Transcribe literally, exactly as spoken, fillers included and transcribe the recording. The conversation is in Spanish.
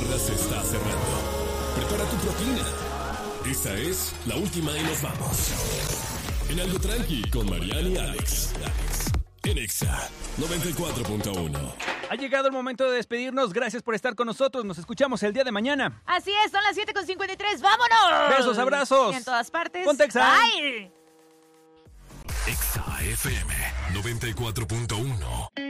rueda se está cerrando. Prepara tu proteína. Esta es la última y nos vamos. En Algo Tranqui con Mariana y Alex. En Exa noventa y cuatro punto uno. Ha llegado el momento de despedirnos. Gracias por estar con nosotros. Nos escuchamos el día de mañana. Así es, son las siete con cincuenta y tres. ¡Vámonos! Besos, abrazos. Y en todas partes. Ponte Exa. Bye. Exa F M noventa y cuatro punto uno.